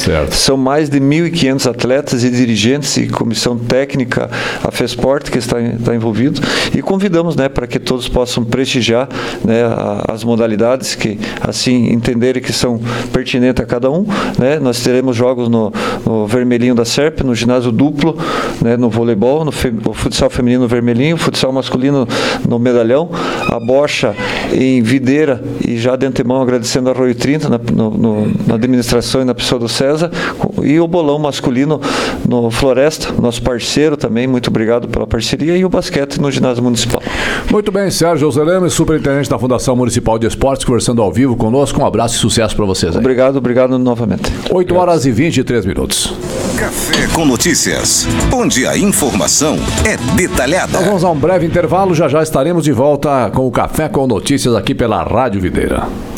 Certo. São mais de 1.500 atletas e dirigentes e comissão técnica, a FESPORT, que está envolvido, e convidamos, né, para que todos possam prestigiar, né, as modalidades que assim entenderem que são pertinentes a cada um, né? Nós teremos jogos no Vermelhinho da Serp, no ginásio duplo, né, no voleibol, no futsal feminino no Vermelhinho, futsal masculino no Medalhão, a bocha em Videira, e já de antemão agradecendo a Arroio 30 na administração e na pessoa do César, e o bolão masculino no Floresta, nosso parceiro também, muito obrigado pela parceria, e o basquete no ginásio municipal. Muito bem, Sérgio Ozeleme, superintendente da Fundação Municipal de Esportes, conversando ao vivo conosco. Um abraço e sucesso para vocês aí. Obrigado novamente. 8 horas e 23 minutos. Café com Notícias, onde a informação é detalhada. Nós vamos a um breve intervalo, já estaremos de volta com o Café com Notícias aqui pela Rádio Videira.